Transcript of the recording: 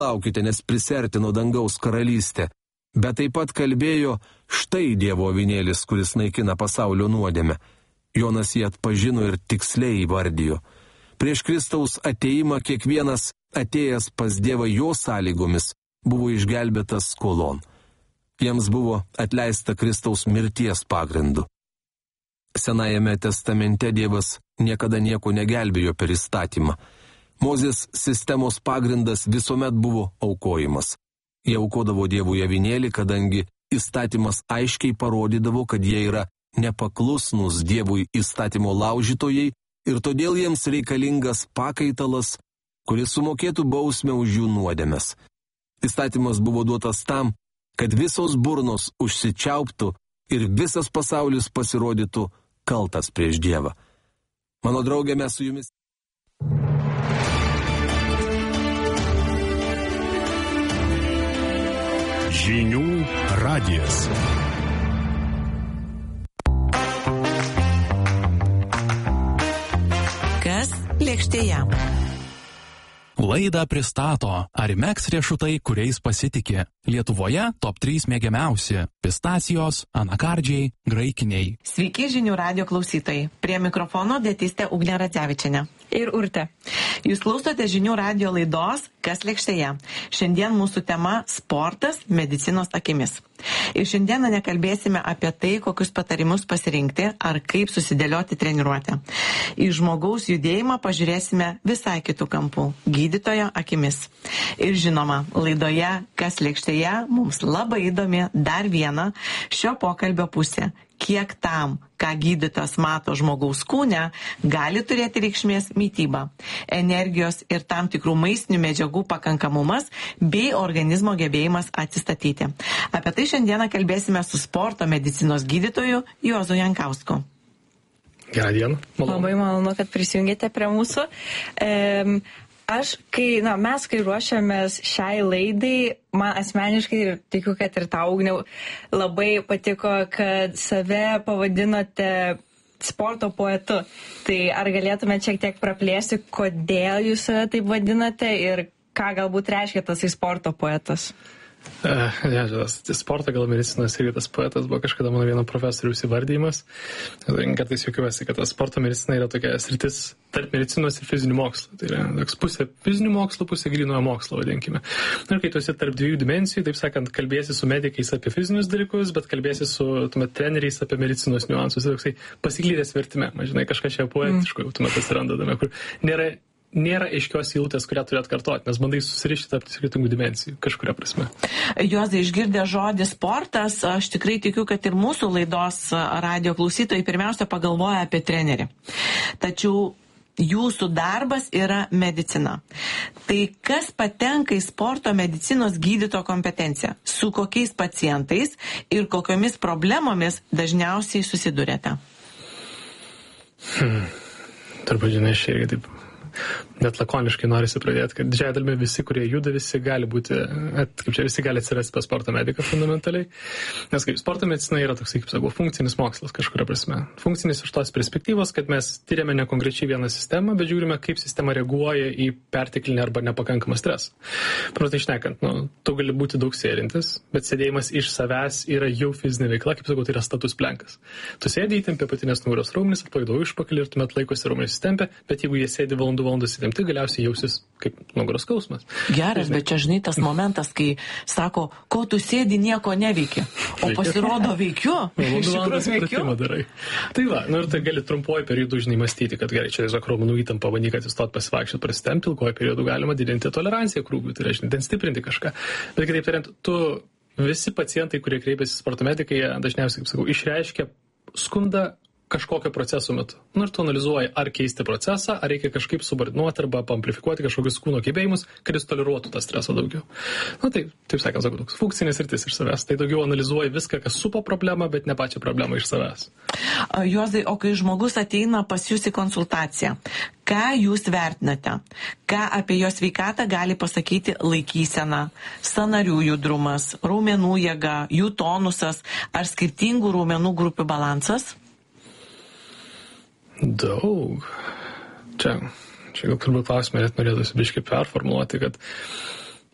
laukite, nes prisertino dangaus karalystė. Bet taip pat kalbėjo, štai Dievo avinėlis, kuris naikina pasaulio nuodėmę. Jonas jį atpažino ir tiksliai įvardijo. Prieš Kristaus ateimą kiekvienas atėjęs pas Dievą jo sąlygomis buvo išgelbėtas skolon. Jiems buvo atleista Kristaus mirties pagrindu. Senajame testamente Dievas niekada nieko negelbėjo per įstatymą. Mozės sistemos pagrindas visuomet buvo aukojimas. Jie aukodavo Dievui avinėlį, kadangi įstatymas aiškiai parodydavo, kad jie yra nepaklusnus Dievui įstatymo laužytojai ir todėl jiems reikalingas pakaitalas, kuris sumokėtų bausmę už jų nuodėmes. Įstatymas buvo duotas tam, kad visos burnos užsičiauptų ir visas pasaulis pasirodytų kaltas prieš Dievą. Mano draugė, mes su jumis. Žinių radijas. Kas lėkštėje? Laidą pristato Arimex riešutai, kuriais pasitikė. Lietuvoje top 3 mėgiamiausi – pistacijos, anakardžiai, graikiniai. Sveiki žinių radijo klausytojai. Prie mikrofono dietistė Ugnė Radzevičienė. Ir Urtė. Jūs klausote žinių radijo laidos Kas lėkštėje. Šiandien mūsų tema – sportas medicinos akimis. Ir šiandieną nekalbėsime apie tai, kokius patarimus pasirinkti ar kaip susidėlioti treniruotę. Į žmogaus judėjimą pažiūrėsime visai kitų kampų – gydytojo akimis. Ir žinoma, laidoje Kas lėkštėje mums labai įdomi dar viena šio pokalbio pusė. Kiek tam, ką gydytojas mato žmogaus kūne, gali turėti reikšmės mityba, energijos ir tam tikrų maistinių medžiagų pakankamumas bei organizmo gebėjimas atsistatyti. Apie tai šiandieną kalbėsime su sporto medicinos gydytoju Juozu Jankausku. Gerą dieną. Labai malonu, kad prisijungėte prie mūsų. Mes, kai ruošiamės šiai laidai, man asmeniškai ir tikiu, kad ir tau, Ugnė, labai patiko, kad save pavadinote sporto poetu. Tai ar galėtumėte šiek tiek praplėsti, kodėl jūs save taip vadinate ir ką galbūt reiškia tas sporto poetas? Sporto gal medicinos irgi tas poetas buvo kažkada mano vieno profesoriaus įvardymas. Kartais juokiuosi, kad sporto medicina yra tokia sritis tarp medicinos ir fizinių mokslų. Tai yra pusė fizinių mokslų, pusė grynojo mokslo, vadinkime. Ir kai tu esi tarp dviejų dimensijų, taip sakant, kalbėsi su medikais apie fizinius dalykus, bet kalbėsi su treneriais apie medicinos niuansus. Tai toksai pasiklydęs vertime, žinai, kažkas čia poetiško jau tuomet atsiranda tame, kur nėra aiškios eilutės, kurią turi atkartoti, nes bandai susirišti tarp skirtingų dimensijų, kažkuria prasme. Juozai, išgirdę žodį sportas, aš tikrai tikiu, kad ir mūsų laidos radio klausytojai pirmiausia pagalvoja apie trenerį. Tačiau jūsų darbas yra medicina. Tai kas patenka į sporto medicinos gydytojo kompetenciją? Su kokiais pacientais ir kokiomis problemomis dažniausiai susiduriate? Turbūt, žinai, aš irgi taip net lakoniškai norisi pradėti, kad didžiąją dalimi visi, kurie juda, visi gali būti, visi gali atsirasti pas sporto mediką fundamentaliai. Nes kaip sporto medicina yra toks, kaip sakau, funkcinis mokslas kažkuria prasme. Funkcinis iš tos perspektyvos, kad mes tyriame ne konkrečiai vieną sistemą, bet žiūrime, kaip sistema reaguoja į perteklinį arba nepakankamą stresą. Paprastai šnekant, tu gali būti daug sėdintis, bet sėdėjimas iš savęs yra jau fizinė veikla, kaip sakau, tai yra status plenkas. Tu sėdi, įtempia apatinės nugaros raumenis, atpalaiduoji užpakalį ir tuomet laikosi raumenis įtempia, bet jeigu jie sėdi valandas įtempti, galiausiai jausis kaip nugaros skausmas. Geras, bet čia žinai tas momentas, kai sako, ko tu sėdi, nieko neveiki. O pasirodo veikiu. Iš tikrųjų veikiu. Tai va, ir tai gali trumpuoju periodu žinai mąstyti, kad gerai, čia tiesiog raumenų įtampa, bandyk atsistot, pasivaikščiot, prasitempti, ilguoju periodu galima didinti toleranciją krūviui, tai reiškia, ten stiprinti kažką. Bet kitaip tariant, visi pacientai, kurie kreipiasi sporto medikai, dažniausiai, kaip sakau, išreiškia skundą kažkokio proceso metu. Ir tu analizuoji, ar keisti procesą, ar reikia kažkaip subordinuoti arba amplifikuoti kažkokius kūno gebėjimus, kad jis toleruotų tą stresą daugiau. Taip sakant, toks funkcinis sritis iš savęs. Tai daugiau analizuoji viską, kas supa problemą, bet ne pačią problemą iš savęs. Juozai, o kai žmogus ateina pas jūs į konsultaciją, ką jūs vertinate? Ką apie jo sveikatą gali pasakyti laikysena, sąnarių judrumas, raumenų jėga, jų tonusas ar skirtingų raumenų grupių balansas? Daug. Čia gal turbūt klausimą net norėtųsi biškai performuluoti, kad